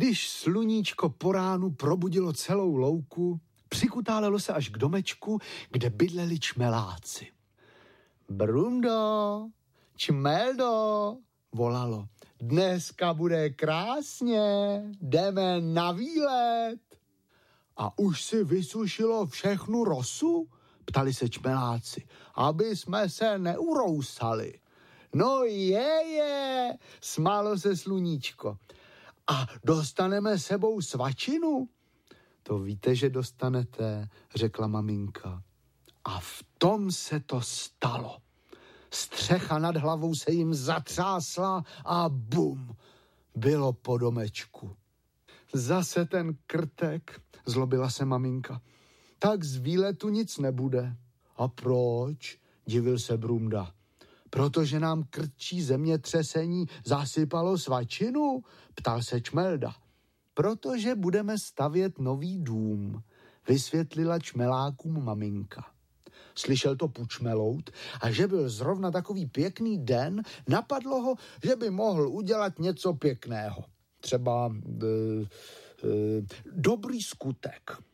Když sluníčko po ránu probudilo celou louku, přikutálelo se až k domečku, kde bydleli čmeláci. Brundo, čmeldo, volalo, dneska bude krásně, jdeme na výlet. A už si vysušilo všechnu rosu? Ptali se čmeláci, aby jsme se neurousali. No je, smálo se sluníčko. A dostaneme sebou svačinu? To víte, že dostanete, řekla maminka. A v tom se to stalo. Střecha nad hlavou se jim zatřásla a bum, bylo po domečku. Zase ten krtek, zlobila se maminka. Tak z výletu nic nebude. A proč? Divil se Brunda. Protože nám krčí zemětřesení zasypalo svačinu? Ptal se Čmelda. Protože budeme stavět nový dům, vysvětlila čmelákům maminka. Slyšel to Pučmelout a že byl zrovna takový pěkný den, napadlo ho, že by mohl udělat něco pěkného. Třeba dobrý skutek.